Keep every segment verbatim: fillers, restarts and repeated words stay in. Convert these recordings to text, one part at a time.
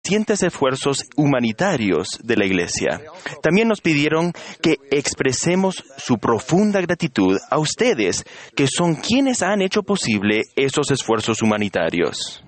crecientes esfuerzos humanitarios de la Iglesia. También nos pidieron que expresemos su profunda gratitud a ustedes, que son quienes han hecho posible esos esfuerzos humanitarios.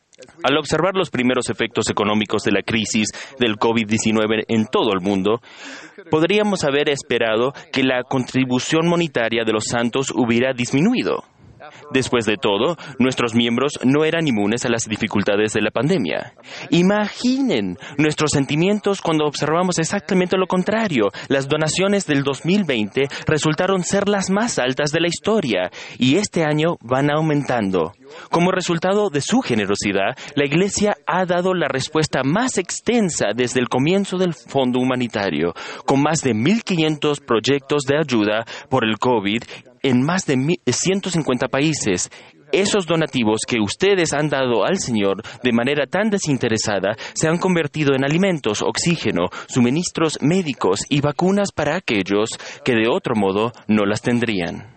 Al observar los primeros efectos económicos de la crisis del COVID diecinueve en todo el mundo, podríamos haber esperado que la contribución monetaria de los santos hubiera disminuido. Después de todo, nuestros miembros no eran inmunes a las dificultades de la pandemia. Imaginen nuestros sentimientos cuando observamos exactamente lo contrario. Las donaciones del dos mil veinte resultaron ser las más altas de la historia y este año van aumentando. Como resultado de su generosidad, la Iglesia ha dado la respuesta más extensa desde el comienzo del Fondo Humanitario, con más de mil quinientos proyectos de ayuda por el COVID en más de ciento cincuenta países. Esos donativos que ustedes han dado al Señor de manera tan desinteresada se han convertido en alimentos, oxígeno, suministros médicos y vacunas para aquellos que de otro modo no las tendrían.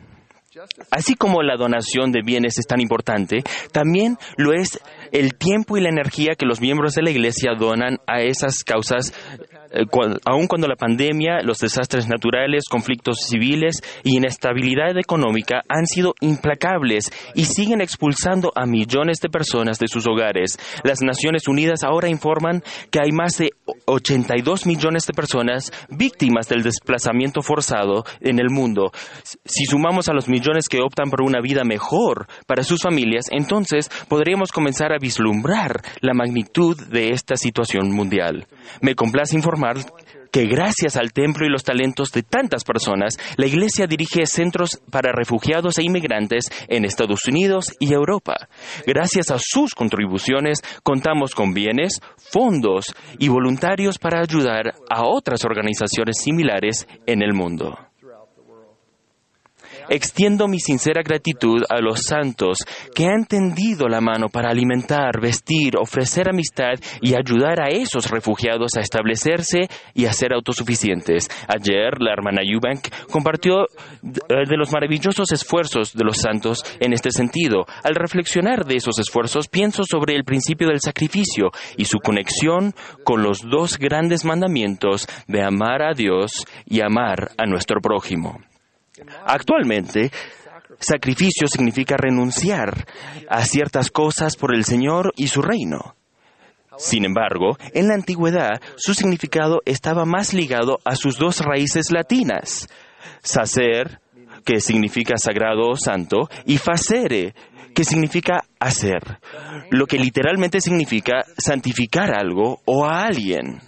Así como la donación de bienes es tan importante, también lo es el tiempo y la energía que los miembros de la Iglesia donan a esas causas, eh, cu- aun cuando la pandemia, los desastres naturales, conflictos civiles y inestabilidad económica han sido implacables y siguen expulsando a millones de personas de sus hogares. Las Naciones Unidas ahora informan que hay más de ochenta y dos millones de personas víctimas del desplazamiento forzado en el mundo. Si sumamos a los millones que optan por una vida mejor para sus familias, entonces podríamos comenzar a vislumbrar la magnitud de esta situación mundial. Me complace informar que gracias al templo y los talentos de tantas personas, la Iglesia dirige centros para refugiados e inmigrantes en Estados Unidos y Europa. Gracias a sus contribuciones, contamos con bienes, fondos y voluntarios para ayudar a otras organizaciones similares en el mundo. Extiendo mi sincera gratitud a los santos que han tendido la mano para alimentar, vestir, ofrecer amistad y ayudar a esos refugiados a establecerse y a ser autosuficientes. Ayer, la hermana Eubank compartió de los maravillosos esfuerzos de los santos en este sentido. Al reflexionar de esos esfuerzos, pienso sobre el principio del sacrificio y su conexión con los dos grandes mandamientos de amar a Dios y amar a nuestro prójimo. Actualmente, sacrificio significa renunciar a ciertas cosas por el Señor y su reino. Sin embargo, en la antigüedad, su significado estaba más ligado a sus dos raíces latinas, sacer, que significa sagrado o santo, y facere, que significa hacer, lo que literalmente significa santificar algo o a alguien.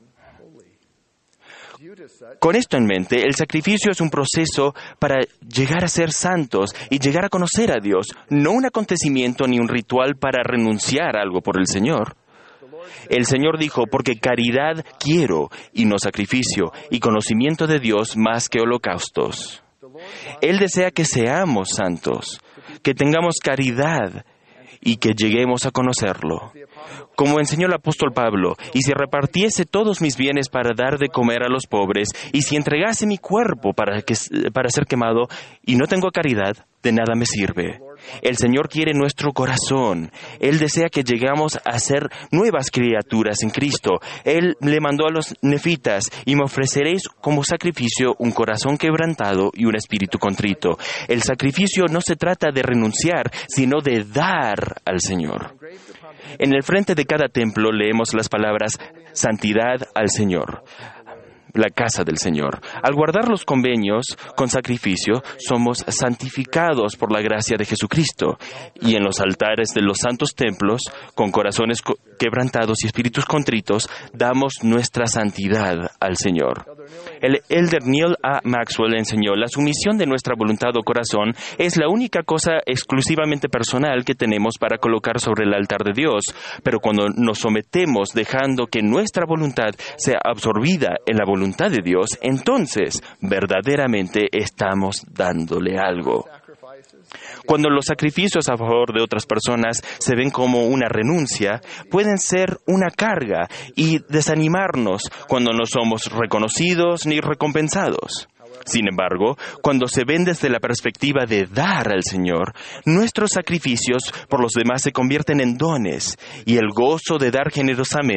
Con esto en mente, el sacrificio es un proceso para llegar a ser santos y llegar a conocer a Dios, no un acontecimiento ni un ritual para renunciar a algo por el Señor. El Señor dijo, porque caridad quiero y no sacrificio, y conocimiento de Dios más que holocaustos. Él desea que seamos santos, que tengamos caridad y que lleguemos a conocerlo. Como enseñó el apóstol Pablo, y si repartiese todos mis bienes para dar de comer a los pobres, y si entregase mi cuerpo para, que, para ser quemado, y no tengo caridad, de nada me sirve. El Señor quiere nuestro corazón. Él desea que lleguemos a ser nuevas criaturas en Cristo. Él le mandó a los nefitas, y me ofreceréis como sacrificio un corazón quebrantado y un espíritu contrito. El sacrificio no se trata de renunciar, sino de dar al Señor. En el frente de cada templo leemos las palabras santidad al Señor, la casa del Señor. Al guardar los convenios con sacrificio, somos santificados por la gracia de Jesucristo. Y en los altares de los santos templos, con corazones quebrantados y espíritus contritos, damos nuestra santidad al Señor. El elder Neil A. Maxwell enseñó, la sumisión de nuestra voluntad o corazón es la única cosa exclusivamente personal que tenemos para colocar sobre el altar de Dios. Pero cuando nos sometemos dejando que nuestra voluntad sea absorbida en la voluntad de Dios, entonces verdaderamente estamos dándole algo. Cuando los sacrificios a favor de otras personas se ven como una renuncia, pueden ser una carga y desanimarnos cuando no somos reconocidos ni recompensados. Sin embargo, cuando se ven desde la perspectiva de dar al Señor, nuestros sacrificios por los demás se convierten en dones, y el gozo de dar generosamente